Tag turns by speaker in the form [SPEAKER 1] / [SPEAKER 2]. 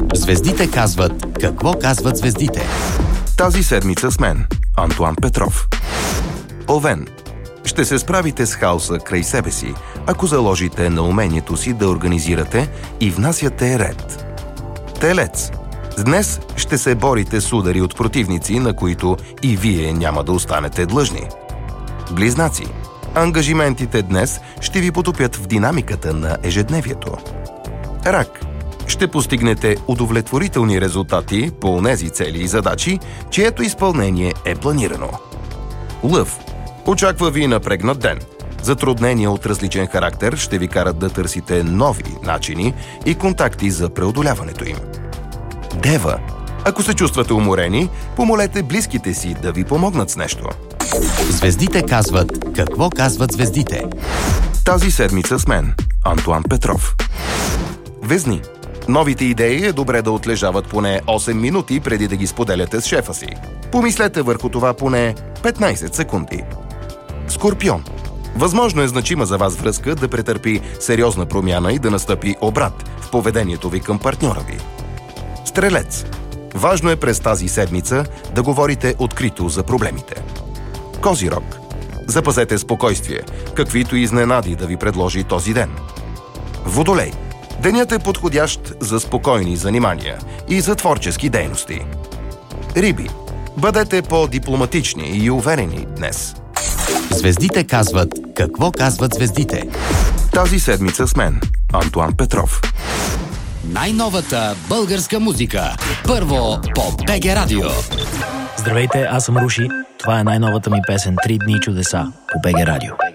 [SPEAKER 1] Звездите казват какво казват звездите.
[SPEAKER 2] Тази седмица с мен, Антуан Петров. Овен. Ще се справите с хаоса край себе си, ако заложите на умението си да организирате и внасяте ред. Телец. Днес ще се борите с удари от противници, на които и вие няма да останете длъжни. Близнаци. Ангажиментите днес ще ви потопят в динамиката на ежедневието. Рак. Ще постигнете удовлетворителни резултати по онези цели и задачи, чието изпълнение е планирано. Лъв. Очаква ви напрегнат ден. Затруднения от различен характер ще ви карат да търсите нови начини и контакти за преодоляването им. Дева. Ако се чувствате уморени, помолете близките си да ви помогнат с нещо.
[SPEAKER 1] Звездите казват какво казват звездите.
[SPEAKER 2] Тази седмица с мен, Антуан Петров. Везни. Новите идеи е добре да отлежават поне 8 минути преди да ги споделяте с шефа си. Помислете върху това поне 15 секунди. Скорпион. Възможно е значима за вас връзка да претърпи сериозна промяна и да настъпи обрат в поведението ви към партньора ви. Стрелец. Важно е през тази седмица да говорите открито за проблемите. Козирог. Запазете спокойствие, каквито изненади да ви предложи този ден. Водолей. Денят е подходящ за спокойни занимания и за творчески дейности. Риби. Бъдете по-дипломатични и уверени днес.
[SPEAKER 1] Звездите казват какво казват звездите.
[SPEAKER 2] Тази седмица с мен, Антуан Петров.
[SPEAKER 1] Най-новата българска музика. Първо по БГ Радио.
[SPEAKER 3] Здравейте, аз съм Руши. Това е най-новата ми песен "Три дни чудеса" по БГ Радио.